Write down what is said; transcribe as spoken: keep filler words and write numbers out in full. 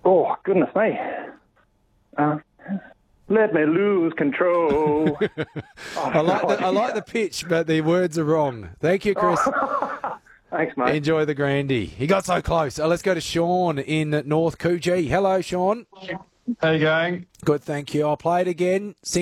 Oh, goodness me. Uh, let me lose control. oh, I like no the, I like the pitch, but the words are wrong. Thank you, Chris. Thanks, mate. Enjoy the Grandy. He got so close. Uh, let's go to Sean in North Coogee. Hello, Sean. How you going? Good, thank you. I'll play it again. Sing